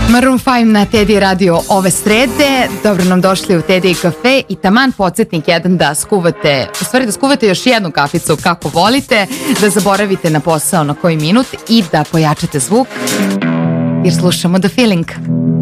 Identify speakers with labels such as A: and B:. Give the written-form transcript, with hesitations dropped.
A: Maroon 5 na Teddy radio ove srede. Dobro nam došli u Teddy kafe i taman podsjetnik jedan da skuvate, u stvari da skuvate još jednu kaficu kako volite, da zaboravite na posao na koji minut i da pojačate zvuk jer slušamo The Feeling.